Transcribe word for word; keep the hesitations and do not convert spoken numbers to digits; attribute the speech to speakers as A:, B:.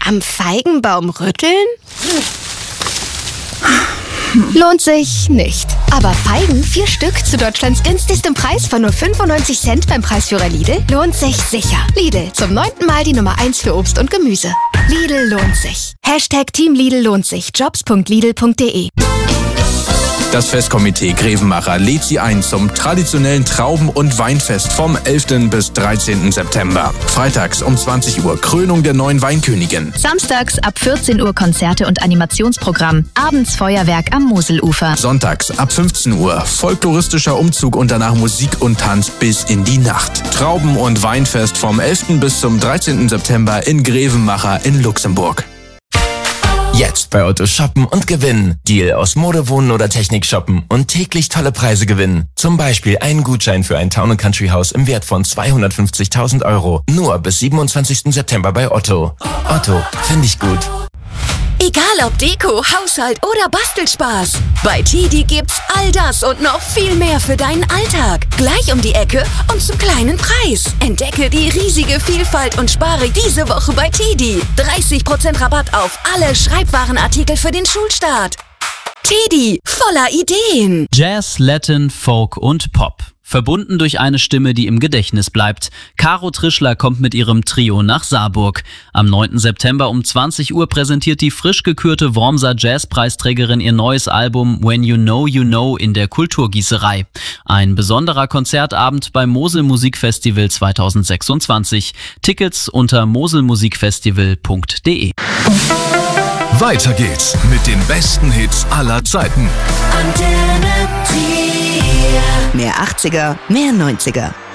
A: Am Feigenbaum rütteln? Lohnt sich nicht. Aber Feigen, vier Stück zu Deutschlands günstigstem Preis von nur fünfundneunzig Cent beim Preisführer Lidl, lohnt sich sicher. Lidl, zum neunten Mal die Nummer eins für Obst und Gemüse. Lidl lohnt sich. Hashtag Team Lidl lohnt sich. jobs punkt lidl punkt de.
B: Das Festkomitee Grevenmacher lädt Sie ein zum traditionellen Trauben- und Weinfest vom elften bis dreizehnten September. Freitags um zwanzig Uhr Krönung der neuen Weinkönigin.
C: Samstags ab vierzehn Uhr Konzerte und Animationsprogramm. Abends Feuerwerk am Moselufer.
B: Sonntags ab fünfzehn Uhr folkloristischer Umzug und danach Musik und Tanz bis in die Nacht. Trauben- und Weinfest vom elften bis zum dreizehnten September in Grevenmacher in Luxemburg.
D: Jetzt bei Otto shoppen und gewinnen. Deal aus Mode, Wohnen oder Technik shoppen und täglich tolle Preise gewinnen. Zum Beispiel einen Gutschein für ein Town and Country Haus im Wert von zweihundertfünfzigtausend Euro. Nur bis siebenundzwanzigsten September bei Otto. Otto, finde ich gut.
E: Egal ob Deko, Haushalt oder Bastelspaß. Bei Tidi gibt's all das und noch viel mehr für deinen Alltag. Gleich um die Ecke und zum kleinen Preis. Entdecke die riesige Vielfalt und spare diese Woche bei Tidi. dreißig Prozent Rabatt auf alle Schreibwarenartikel für den Schulstart. Tidi, voller Ideen.
F: Jazz, Latin, Folk und Pop. Verbunden durch eine Stimme, die im Gedächtnis bleibt. Caro Trischler kommt mit ihrem Trio nach Saarburg. Am neunten September um zwanzig Uhr präsentiert die frisch gekürte Wormser Jazzpreisträgerin ihr neues Album When You Know You Know in der Kulturgießerei. Ein besonderer Konzertabend beim Mosel Musikfestival zweitausendsechsundzwanzig. Tickets unter moselmusikfestival punkt de.
G: Weiter geht's mit den besten Hits aller Zeiten.
E: Antenne Trier.
A: Mehr achtziger, mehr neunziger.